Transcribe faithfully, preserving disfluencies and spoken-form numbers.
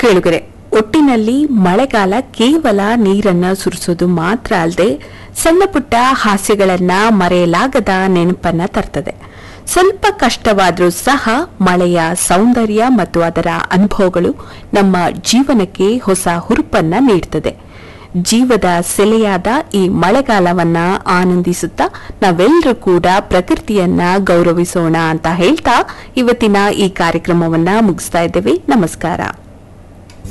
ಕೇಳುಗರೆ, ಒಟ್ಟಿನಲ್ಲಿ ಮಳೆಗಾಲ ಕೇವಲ ನೀರನ್ನ ಸುರಿಸೋದು ಮಾತ್ರ ಅಲ್ಲದೆ ಸಣ್ಣ ಪುಟ್ಟ ಹಾಸ್ಯಗಳನ್ನ ಮರೆಯಲಾಗದ ನೆನಪನ್ನ ತರ್ತದೆ. ಸ್ವಲ್ಪ ಕಷ್ಟವಾದರೂ ಸಹ ಮಳೆಯ ಸೌಂದರ್ಯ ಮತ್ತು ಅದರ ಅನುಭವಗಳು ನಮ್ಮ ಜೀವನಕ್ಕೆ ಹೊಸ ಹುರುಪನ್ನ ನೀಡುತ್ತದೆ. ಜೀವದ ಸೆಲೆಯಾದ ಈ ಮಳೆಗಾಲವನ್ನ ಆನಂದಿಸುತ್ತಾ ನಾವೆಲ್ಲರೂ ಕೂಡ ಪ್ರಕೃತಿಯನ್ನ ಗೌರವಿಸೋಣ ಅಂತ ಹೇಳ್ತಾ ಇವತ್ತಿನ ಈ ಕಾರ್ಯಕ್ರಮವನ್ನ ಮುಗಿಸ್ತಾ ಇದ್ದೇವೆ. ನಮಸ್ಕಾರ.